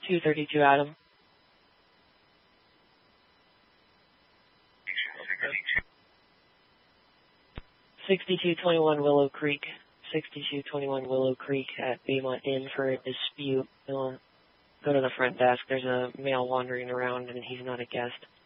232 Adam. Okay. 6221 Willow Creek. 6221 Willow Creek at Baymont Inn for a dispute. Go to the front desk. There's a male wandering around and he's not a guest.